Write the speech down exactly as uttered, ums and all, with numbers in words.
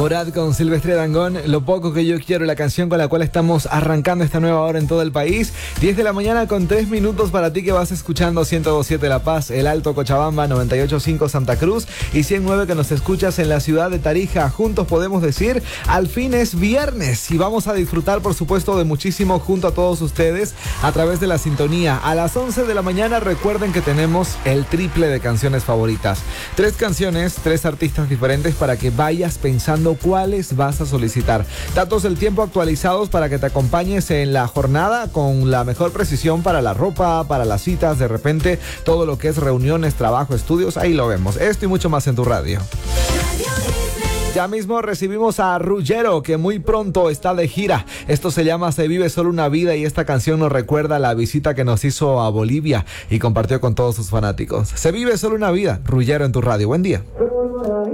Morat con Silvestre Dangond, Lo poco que yo quiero, la canción con la cual estamos arrancando esta nueva hora en todo el país. diez de la mañana con tres minutos para ti que vas escuchando ciento dos punto siete La Paz, El Alto Cochabamba, noventa y ocho punto cinco Santa Cruz y ciento nueve que nos escuchas en la ciudad de Tarija. Juntos podemos decir, al fin es viernes y vamos a disfrutar, por supuesto, de muchísimo junto a todos ustedes a través de la sintonía. A las once de la mañana recuerden que tenemos el triple de canciones favoritas. Tres canciones, tres artistas diferentes para que vayas pensando cuáles vas a solicitar. Datos del tiempo actualizados para que te acompañes en la jornada con la mejor precisión para la ropa, para las citas, de repente todo lo que es reuniones, trabajo, estudios, ahí lo vemos. Esto y mucho más en tu radio. Ya mismo recibimos a Ruggiero, que muy pronto está de gira. Esto se llama Se vive solo una vida y esta canción nos recuerda la visita que nos hizo a Bolivia y compartió con todos sus fanáticos. Se vive solo una vida, Ruggiero en tu radio. Buen día.